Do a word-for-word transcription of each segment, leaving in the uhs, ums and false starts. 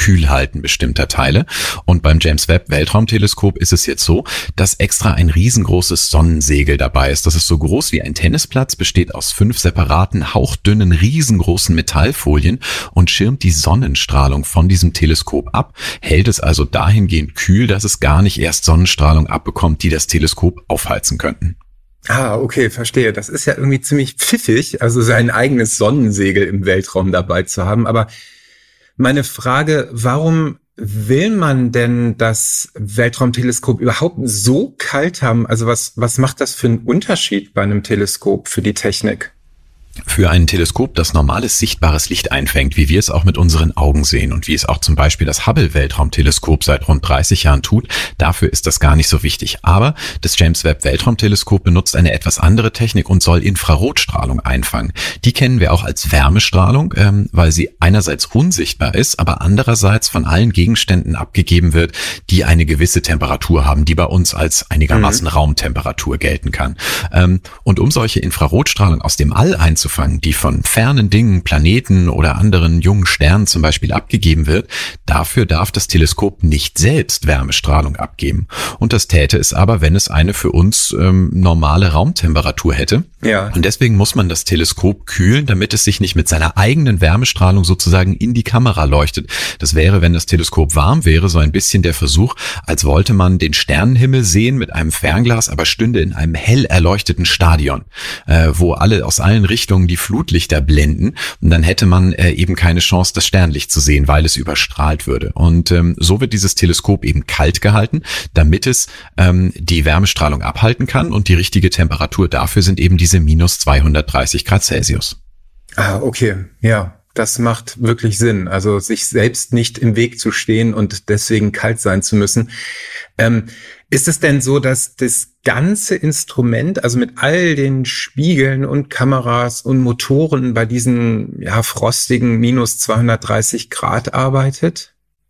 Kühlhalten bestimmter Teile. Und beim James Webb Weltraumteleskop ist es jetzt so, dass extra ein riesengroßes Sonnensegel dabei ist. Das ist so groß wie ein Tennisplatz, besteht aus fünf separaten, hauchdünnen, riesengroßen Metallfolien und schirmt die Sonnenstrahlung von diesem Teleskop ab, hält es also dahingehend kühl, dass es gar nicht erst Sonnenstrahlung abbekommt, die das Teleskop aufheizen könnten. Ah, okay, verstehe. Das ist ja irgendwie ziemlich pfiffig, also sein eigenes Sonnensegel im Weltraum dabei zu haben. Aber meine Frage, warum will man denn das Weltraumteleskop überhaupt so kalt haben? Also was, was macht das für einen Unterschied bei einem Teleskop für die Technik? Für ein Teleskop, das normales sichtbares Licht einfängt, wie wir es auch mit unseren Augen sehen und wie es auch zum Beispiel das Hubble-Weltraumteleskop seit rund dreißig Jahren tut, dafür ist das gar nicht so wichtig. Aber das James Webb Weltraumteleskop benutzt eine etwas andere Technik und soll Infrarotstrahlung einfangen. Die kennen wir auch als Wärmestrahlung, ähm, weil sie einerseits unsichtbar ist, aber andererseits von allen Gegenständen abgegeben wird, die eine gewisse Temperatur haben, die bei uns als einigermaßen mhm. Raumtemperatur gelten kann. Ähm, und um solche Infrarotstrahlung aus dem All einzufangen, die von fernen Dingen, Planeten oder anderen jungen Sternen zum Beispiel abgegeben wird, dafür darf das Teleskop nicht selbst Wärmestrahlung abgeben. Und das täte es aber, wenn es eine für uns ähm, normale Raumtemperatur hätte. Ja. Und deswegen muss man das Teleskop kühlen, damit es sich nicht mit seiner eigenen Wärmestrahlung sozusagen in die Kamera leuchtet. Das wäre, wenn das Teleskop warm wäre, so ein bisschen der Versuch, als wollte man den Sternenhimmel sehen mit einem Fernglas, aber stünde in einem hell erleuchteten Stadion, äh, wo alle aus allen Richtungen die Flutlichter blenden, und dann hätte man äh, eben keine Chance, das Sternlicht zu sehen, weil es überstrahlt würde. Und ähm, so wird dieses Teleskop eben kalt gehalten, damit es ähm, die Wärmestrahlung abhalten kann, und die richtige Temperatur dafür sind eben diese minus zweihundertdreißig Grad Celsius. Ah, okay, ja. Das macht wirklich Sinn, also sich selbst nicht im Weg zu stehen und deswegen kalt sein zu müssen. Ähm, ist es denn so, dass das ganze Instrument, also mit all den Spiegeln und Kameras und Motoren bei diesen ja frostigen minus zweihundertdreißig Grad arbeitet?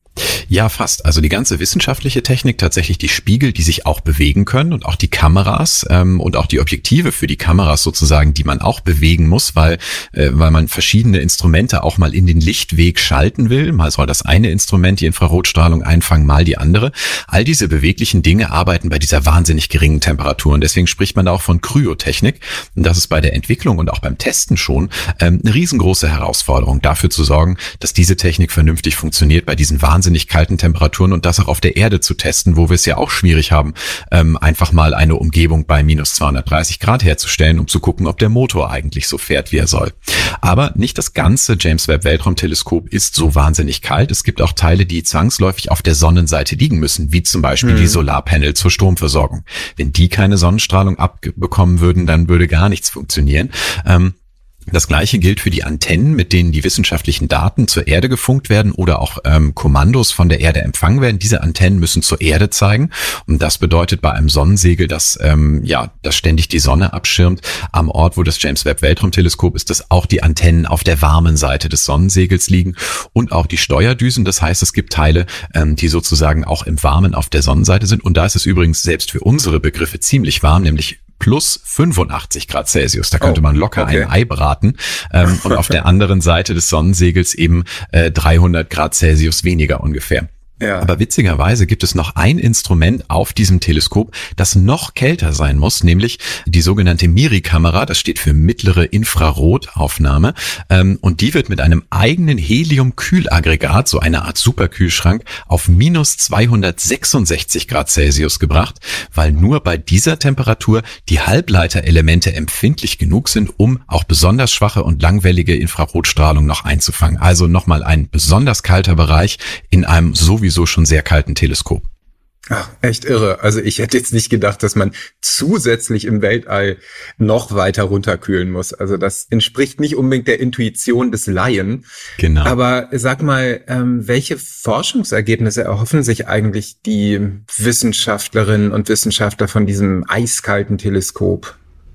Ja, fast. Also die ganze wissenschaftliche Technik, tatsächlich die Spiegel, die sich auch bewegen können, und auch die Kameras ähm, und auch die Objektive für die Kameras sozusagen, die man auch bewegen muss, weil äh, weil man verschiedene Instrumente auch mal in den Lichtweg schalten will. Mal soll das eine Instrument die Infrarotstrahlung einfangen, mal die andere. All diese beweglichen Dinge arbeiten bei dieser wahnsinnig geringen Temperatur, und deswegen spricht man da auch von Kryotechnik. Und das ist bei der Entwicklung und auch beim Testen schon ähm, eine riesengroße Herausforderung, dafür zu sorgen, dass diese Technik vernünftig funktioniert bei diesen wahnsinnig kalten Temperaturen, und das auch auf der Erde zu testen, wo wir es ja auch schwierig haben, ähm, einfach mal eine Umgebung bei minus zweihundertdreißig Grad herzustellen, um zu gucken, ob der Motor eigentlich so fährt, wie er soll. Aber nicht das ganze James Webb Weltraumteleskop ist so wahnsinnig kalt. Es gibt auch Teile, die zwangsläufig auf der Sonnenseite liegen müssen, wie zum Beispiel hm. die Solarpanel zur Stromversorgung. Wenn die keine Sonnenstrahlung abbekommen würden, dann würde gar nichts funktionieren. Ähm, Das Gleiche gilt für die Antennen, mit denen die wissenschaftlichen Daten zur Erde gefunkt werden oder auch ähm, Kommandos von der Erde empfangen werden. Diese Antennen müssen zur Erde zeigen, und das bedeutet bei einem Sonnensegel, das ähm, ja, das ständig die Sonne abschirmt. Am Ort, wo das James Webb Weltraumteleskop ist, dass auch die Antennen auf der warmen Seite des Sonnensegels liegen und auch die Steuerdüsen. Das heißt, es gibt Teile, ähm, die sozusagen auch im Warmen auf der Sonnenseite sind, und da ist es übrigens selbst für unsere Begriffe ziemlich warm, nämlich plus fünfundachtzig Grad Celsius. Da könnte oh, man locker okay. ein Ei braten. Ähm, und auf der anderen Seite des Sonnensegels eben äh, dreihundert Grad Celsius weniger ungefähr. Ja. Aber witzigerweise gibt es noch ein Instrument auf diesem Teleskop, das noch kälter sein muss, nämlich die sogenannte MIRI-Kamera. Das steht für mittlere Infrarotaufnahme. Ähm, und die wird mit einem eigenen Helium-Kühlaggregat, so eine Art Superkühlschrank, auf minus zweihundertsechsundsechzig Grad Celsius gebracht, weil nur bei dieser Temperatur die Halbleiterelemente empfindlich genug sind, um auch besonders schwache und langwellige Infrarotstrahlung noch einzufangen. Also nochmal ein besonders kalter Bereich in einem sowieso schon sehr kalten Teleskop. Ach, echt irre. Also ich hätte jetzt nicht gedacht, dass man zusätzlich im Weltall noch weiter runterkühlen muss. Also das entspricht nicht unbedingt der Intuition des Laien. Genau. Aber sag mal, ähm, welche Forschungsergebnisse erhoffen sich eigentlich die Wissenschaftlerinnen und Wissenschaftler von diesem eiskalten Teleskop?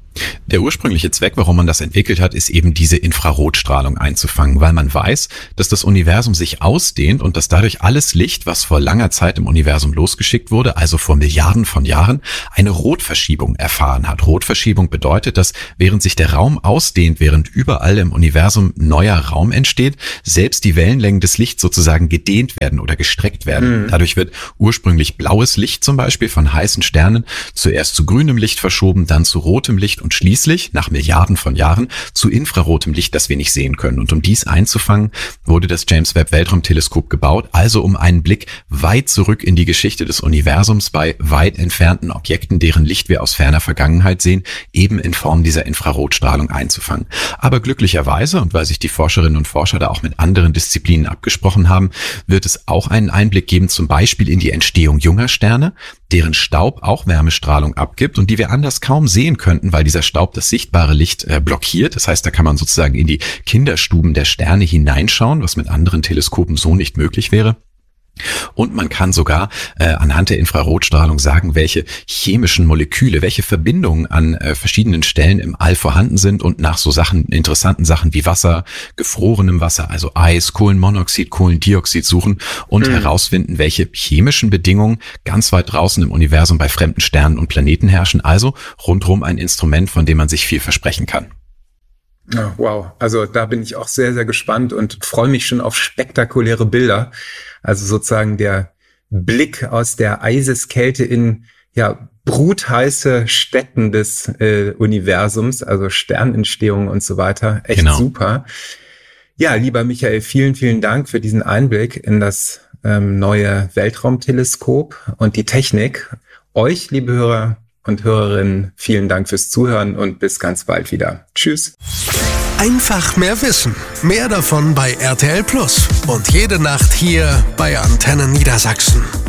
Der ursprüngliche Zweck, warum man das entwickelt hat, ist eben diese Infrarotstrahlung einzufangen, weil man weiß, dass das Universum sich ausdehnt und dass dadurch alles Licht, was vor langer Zeit im Universum losgeschickt wurde, also vor Milliarden von Jahren, eine Rotverschiebung erfahren hat. Rotverschiebung bedeutet, dass während sich der Raum ausdehnt, während überall im Universum neuer Raum entsteht, selbst die Wellenlängen des Lichts sozusagen gedehnt werden oder gestreckt werden. Mhm. Dadurch wird ursprünglich blaues Licht zum Beispiel von heißen Sternen zuerst zu grünem Licht verschoben, dann zu rotem Licht und schließlich, nach Milliarden von Jahren, zu infrarotem Licht, das wir nicht sehen können. Und um dies einzufangen, wurde das James Webb Weltraumteleskop gebaut, also um einen Blick weit zurück in die Geschichte des Universums bei weit entfernten Objekten, deren Licht wir aus ferner Vergangenheit sehen, eben in Form dieser Infrarotstrahlung einzufangen. Aber glücklicherweise, und weil sich die Forscherinnen und Forscher da auch mit anderen Disziplinen abgesprochen haben, wird es auch einen Einblick geben, zum Beispiel in die Entstehung junger Sterne, deren Staub auch Wärmestrahlung abgibt und die wir anders kaum sehen könnten, weil dieser Staub das sichtbare Licht äh, blockiert. Das heißt, da kann man sozusagen in die Kinderstuben der Sterne hineinschauen, was mit anderen Teleskopen so nicht möglich wäre. Und man kann sogar äh, anhand der Infrarotstrahlung sagen, welche chemischen Moleküle, welche Verbindungen an äh, verschiedenen Stellen im All vorhanden sind und nach so Sachen, interessanten Sachen wie Wasser, gefrorenem Wasser, also Eis, Kohlenmonoxid, Kohlendioxid suchen und mhm. herausfinden, welche chemischen Bedingungen ganz weit draußen im Universum bei fremden Sternen und Planeten herrschen. Also rundherum ein Instrument, von dem man sich viel versprechen kann. Oh, wow, also da bin ich auch sehr, sehr gespannt und freue mich schon auf spektakuläre Bilder. Also sozusagen der Blick aus der Eiseskälte in ja brutheiße Städten des äh, Universums, also Sternentstehung und so weiter. Echt genau. Super. Ja, lieber Michael, vielen, vielen Dank für diesen Einblick in das ähm, neue Weltraumteleskop und die Technik. Euch, liebe Hörer und Hörerinnen, vielen Dank fürs Zuhören und bis ganz bald wieder. Tschüss. Einfach mehr Wissen. Mehr davon bei R T L Plus. Und jede Nacht hier bei Antenne Niedersachsen.